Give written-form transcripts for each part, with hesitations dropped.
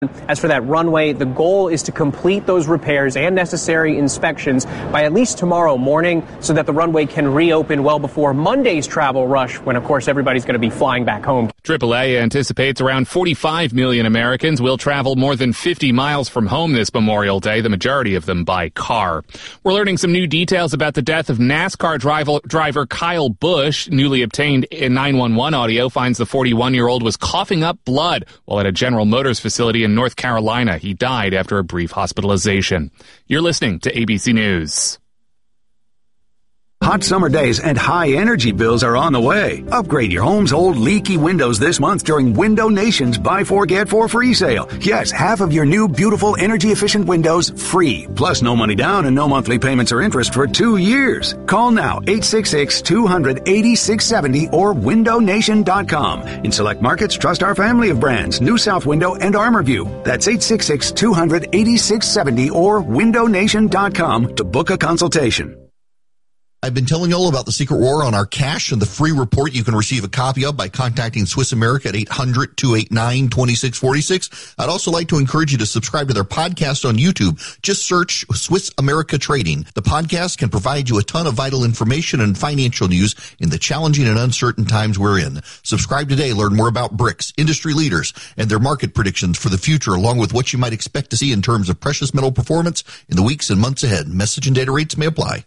As for that runway, the goal is to complete those repairs and necessary inspections by at least tomorrow morning so that the runway can reopen well before Monday's travel rush when, of course, everybody's going to be flying back home. AAA anticipates around 45 million Americans will travel more than 50 miles from home this Memorial Day, the majority of them by car. We're learning some new details about the death of NASCAR driver Kyle Busch. Newly obtained 911 audio finds the 41-year-old was coughing up blood while at a General Motors facility in North Carolina. He died after a brief hospitalization. You're listening to ABC News. Hot summer days and high energy bills are on the way. Upgrade your home's old leaky windows this month during Window Nation's Buy 4 Get 4 free sale. Yes, half of your new beautiful energy efficient windows free. Plus no money down and no monthly payments or interest for 2 years. Call now 866-200-8670 or windownation.com. In select markets, trust our family of brands, New South Window and ArmorView. That's 866-200-8670 or windownation.com to book a consultation. I've been telling you all about the Secret War on our cash and the free report you can receive a copy of by contacting Swiss America at 800-289-2646. I'd also like to encourage you to subscribe to their podcast on YouTube. Just search Swiss America Trading. The podcast can provide you a ton of vital information and financial news in the challenging and uncertain times we're in. Subscribe today. Learn more about BRICS, industry leaders, and their market predictions for the future, along with what you might expect to see in terms of precious metal performance in the weeks and months ahead. Message and data rates may apply.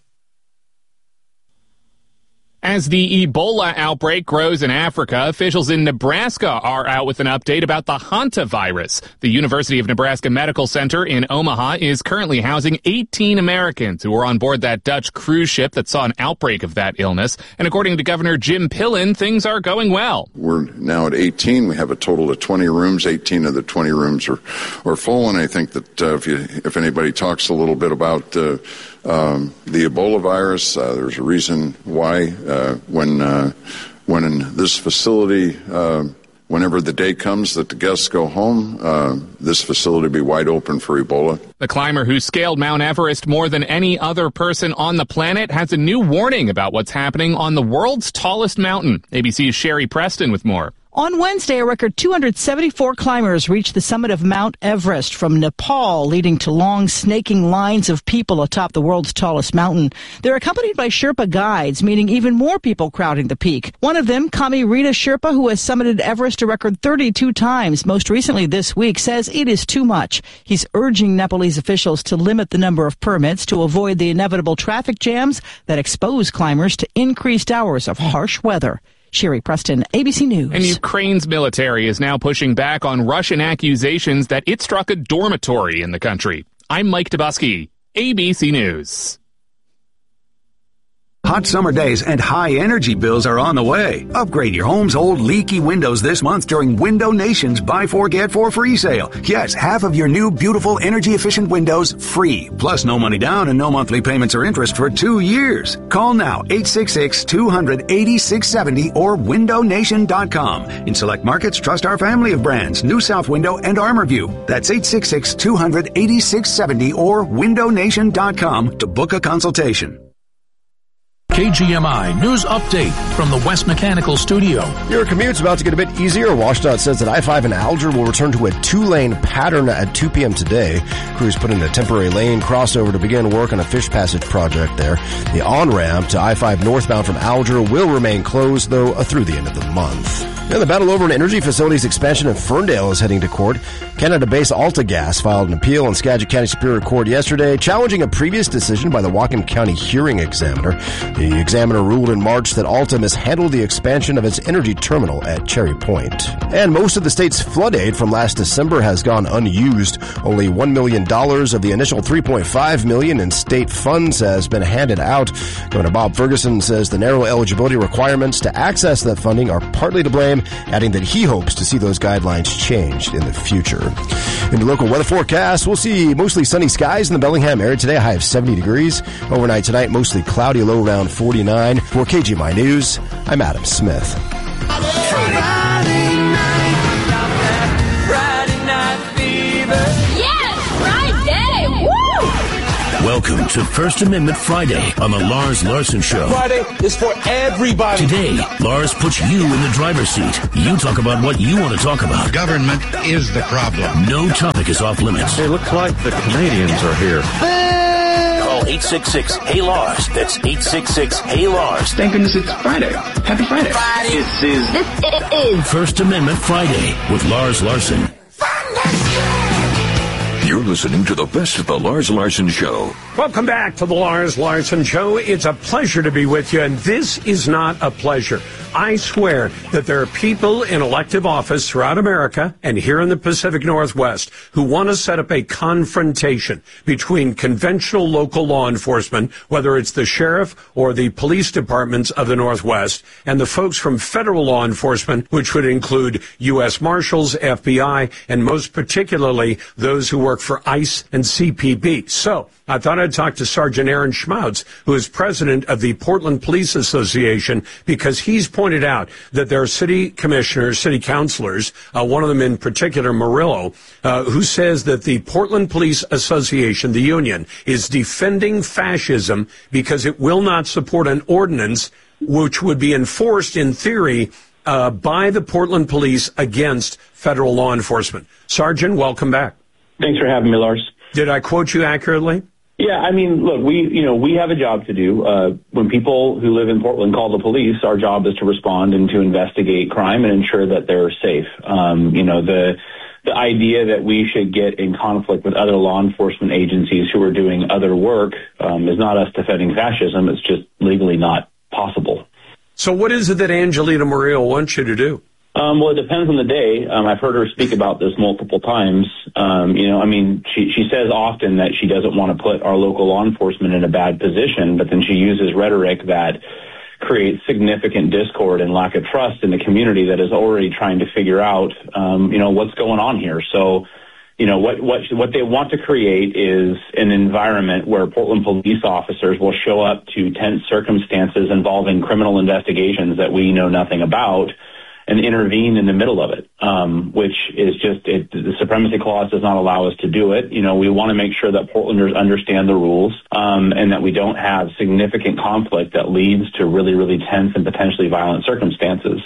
As the Ebola outbreak grows in Africa, officials in Nebraska are out with an update about the hantavirus. The University of Nebraska Medical Center in Omaha is currently housing 18 Americans who were on board that Dutch cruise ship that saw an outbreak of that illness. And according to Governor Jim Pillen, things are going well. We're now at 18. We have a total of 20 rooms. 18 of the 20 rooms are full. And I think that if anybody talks a little bit about the Ebola virus, there's a reason why when in this facility, whenever the day comes that the guests go home, this facility will be wide open for Ebola. The climber who scaled Mount Everest more than any other person on the planet has a new warning about what's happening on the world's tallest mountain. ABC's Sherry Preston with more. On Wednesday, a record 274 climbers reached the summit of Mount Everest from Nepal, leading to long, snaking lines of people atop the world's tallest mountain. They're accompanied by Sherpa guides, meaning even more people crowding the peak. One of them, Kami Rita Sherpa, who has summited Everest a record 32 times, most recently this week, says it is too much. He's urging Nepalese officials to limit the number of permits to avoid the inevitable traffic jams that expose climbers to increased hours of harsh weather. Sherry Preston, ABC News. And Ukraine's military is now pushing back on Russian accusations that it struck a dormitory in the country. I'm Mike Dubusky, ABC News. Hot summer days and high energy bills are on the way. Upgrade your home's old leaky windows this month during Window Nation's Buy 4 Get 4 free sale. Yes, half of your new beautiful energy efficient windows free. Plus no money down and no monthly payments or interest for 2 years. Call now 866-200-8670 or windownation.com. In select markets, trust our family of brands, New South Window and ArmorView. That's 866-200-8670 or windownation.com to book a consultation. KGMI News Update from the West Mechanical Studio. Your commute's about to get a bit easier. WashDOT says that I-5 in Alger will return to a 2-lane pattern at 2 p.m. today. Crews put in a temporary lane crossover to begin work on a fish passage project there. The on-ramp to I-5 northbound from Alger will remain closed, though, through the end of the month. And the battle over an energy facility's expansion in Ferndale is heading to court. Canada-based AltaGas filed an appeal in Skagit County Superior Court yesterday, challenging a previous decision by the Whatcom County hearing examiner. The examiner ruled in March that Alta mishandled the expansion of its energy terminal at Cherry Point. And most of the state's flood aid from last December has gone unused. Only $1 million of the initial $3.5 million in state funds has been handed out. Governor Bob Ferguson says the narrow eligibility requirements to access that funding are partly to blame, adding that he hopes to see those guidelines changed in the future. In the local weather forecast, we'll see mostly sunny skies in the Bellingham area today, a high of 70 degrees. Overnight tonight, mostly cloudy, low around 49. For KGMI News, I'm Adam Smith. Friday night fever. Yes, Friday! Woo! Welcome to First Amendment Friday on the Lars Larson Show. Friday is for everybody. Today, Lars puts you in the driver's seat. You talk about what you want to talk about. Government is the problem. No topic is off limits. It looks like the Canadians are here. Call 866-HEY-LARS. That's 866-HEY-LARS. Thank goodness it's Friday. Happy Friday. This is First Amendment Friday with Lars Larson. You're listening to the best of the Lars Larson Show. Welcome back to the Lars Larson Show. It's a pleasure to be with you, and this is not a pleasure. I swear that there are people in elective office throughout America and here in the Pacific Northwest who want to set up a confrontation between conventional local law enforcement, whether it's the sheriff or the police departments of the Northwest, and the folks from federal law enforcement, which would include U.S. Marshals, FBI, and most particularly those who work for ICE and CPB. So I thought I'd talk to Sergeant Aaron Schmautz, who is president of the Portland Police Association, because he's pointed out that there are city commissioners, city councilors, one of them in particular, Murillo, who says that the Portland Police Association, the union, is defending fascism because it will not support an ordinance which would be enforced in theory by the Portland Police against federal law enforcement. Sergeant, welcome back. Thanks for having me, Lars. Did I quote you accurately? Yeah, I mean, look, we have a job to do. When people who live in Portland call the police, our job is to respond and to investigate crime and ensure that they're safe. The idea that we should get in conflict with other law enforcement agencies who are doing other work is not us defending fascism. It's just legally not possible. So what is it that Angelina Murillo wants you to do? Well, it depends on the day. I've heard her speak about this multiple times. She says often that she doesn't want to put our local law enforcement in a bad position, but then she uses rhetoric that creates significant discord and lack of trust in the community that is already trying to figure out, what's going on here. So, what they want to create is an environment where Portland police officers will show up to tense circumstances involving criminal investigations that we know nothing about and intervene in the middle of it, which is the Supremacy Clause does not allow us to do it. We want to make sure that Portlanders understand the rules, and that we don't have significant conflict that leads to really, really tense and potentially violent circumstances.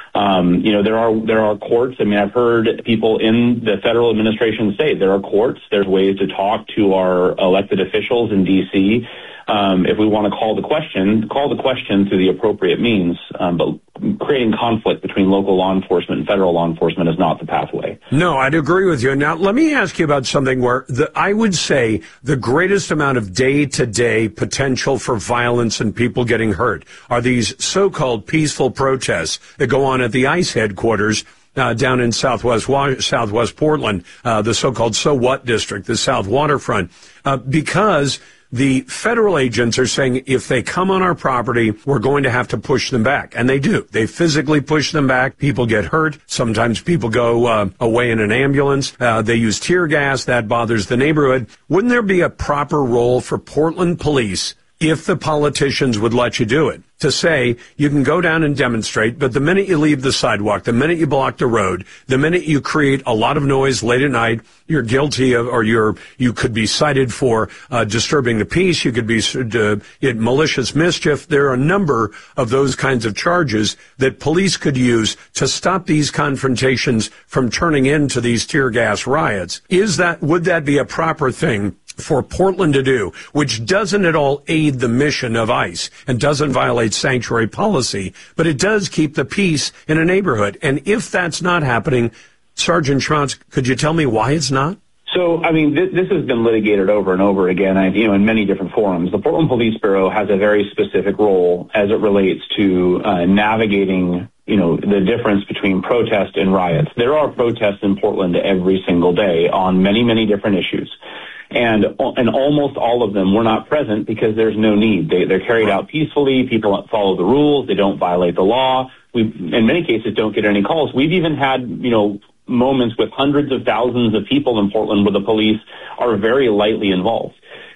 There are courts. I mean, I've heard people in the federal administration say there are courts. There's ways to talk to our elected officials in D.C. If we want to call the question through the appropriate means. But creating conflict between local law enforcement and federal law enforcement is not the pathway. No, I'd agree with you. Now, let me ask you about something where I would say the greatest amount of day-to-day potential for violence and people getting hurt are these so-called peaceful protests that go on at the ICE headquarters down in Southwest Portland, the so-called So What district, the South Waterfront, because the federal agents are saying if they come on our property, we're going to have to push them back. And they do. They physically push them back. People get hurt. Sometimes people go away in an ambulance. They use tear gas. That bothers the neighborhood. Wouldn't there be a proper role for Portland police if the politicians would let you do it? To say you can go down and demonstrate, but the minute you leave the sidewalk, the minute you block the road, the minute you create a lot of noise late at night, you're guilty of, or you could be cited for disturbing the peace. You could be malicious mischief. There are a number of those kinds of charges that police could use to stop these confrontations from turning into these tear gas riots. Would that be a proper thing for Portland to do, which doesn't at all aid the mission of ICE and doesn't violate sanctuary policy, but it does keep the peace in a neighborhood? And if that's not happening, Sergeant Schmautz, could you tell me why it's not? So, I mean, this has been litigated over and over again, in many different forums. The Portland Police Bureau has a very specific role as it relates to navigating the difference between protest and riots. There are protests in Portland every single day on many, many different issues. And almost all of them were not present because there's no need. They're carried out peacefully. People follow the rules. They don't violate the law. We, in many cases, don't get any calls. We've even had, moments with hundreds of thousands of people in Portland where the police are very lightly involved.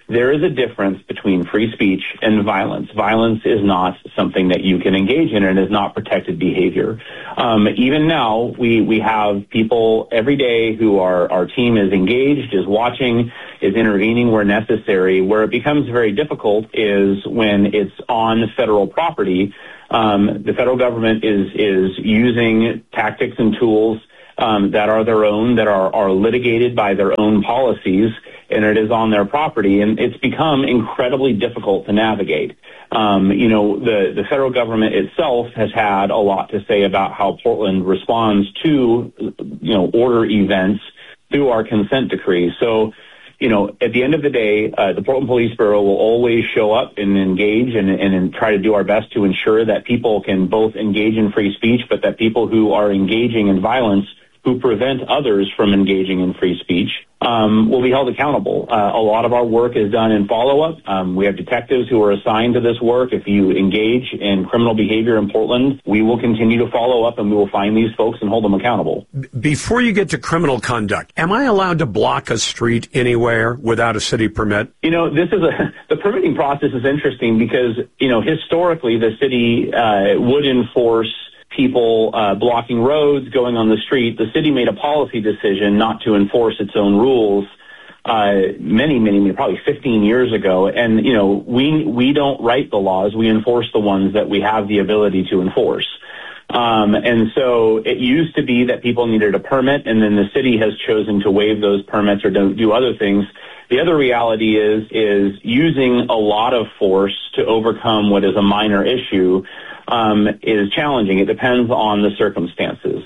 there is a difference between free speech and violence. Violence is not something that you can engage in and is not protected behavior. Even now, we have people every day who our team is engaged, is watching, is intervening where necessary. Where it becomes very difficult is when it's on federal property. The federal government is using tactics and tools that are their own, that are litigated by their own policies, and it is on their property, and it's become incredibly difficult to navigate. The federal government itself has had a lot to say about how Portland responds to, order events through our consent decree. So, at the end of the day, the Portland Police Bureau will always show up and engage and try to do our best to ensure that people can both engage in free speech, but that people who are engaging in violence, who prevent others from engaging in free speech, will be held accountable. A lot of our work is done in follow-up. We have detectives who are assigned to this work. If you engage in criminal behavior in Portland, we will continue to follow up and we will find these folks and hold them accountable. Before you get to criminal conduct, am I allowed to block a street anywhere without a city permit? The permitting process is interesting because, historically the city would enforce people blocking roads, going on the street. The city made a policy decision not to enforce its own rules many, probably 15 years ago. And, we don't write the laws. We enforce the ones that we have the ability to enforce. And so it used to be that people needed a permit, and then the city has chosen to waive those permits or don't do other things. The other reality is using a lot of force to overcome what is a minor issue is challenging. It depends on the circumstances.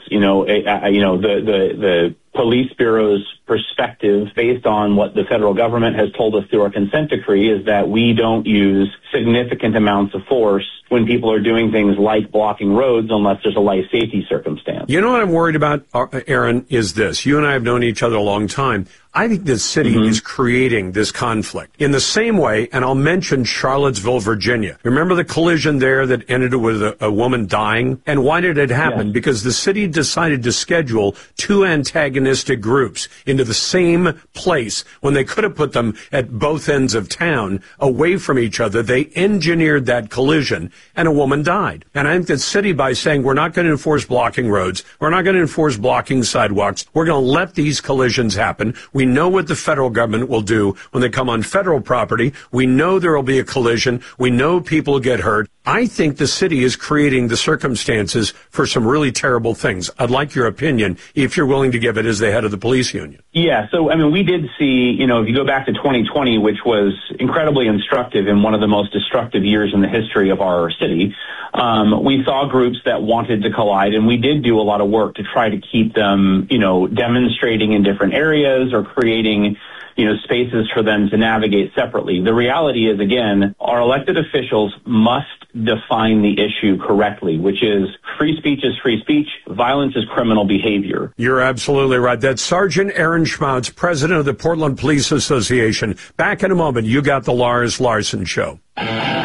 The police bureau's perspective, based on what the federal government has told us through our consent decree, is that we don't use significant amounts of force when people are doing things like blocking roads unless there's a life safety circumstance. You know what I'm worried about, Aaron, is this. You and I have known each other a long time. I think the city is creating this conflict in the same way, and I'll mention Charlottesville, Virginia. Remember the collision there that ended with a woman dying? And why did it happen? Yes. Because the city decided to schedule two antagonistic groups into the same place when they could have put them at both ends of town away from each other. They engineered that collision, and a woman died. And I think the city, by saying we're not going to enforce blocking roads, we're not going to enforce blocking sidewalks, we're going to let these collisions happen. We know what the federal government will do when they come on federal property. We know there will be a collision. We know people get hurt. I think the city is creating the circumstances for some really terrible things. I'd like your opinion, if you're willing to give it as the head of the police union. Yeah, so, we did see, if you go back to 2020, which was incredibly instructive and one of the most destructive years in the history of our city, we saw groups that wanted to collide, and we did do a lot of work to try to keep them, demonstrating in different areas or creating spaces for them to navigate separately. The reality is, again, our elected officials must define the issue correctly, which is free speech is free speech, violence is criminal behavior. You're absolutely right. That's Sergeant Aaron Schmautz, president of the Portland Police Association. Back in a moment, you got the Lars Larson Show.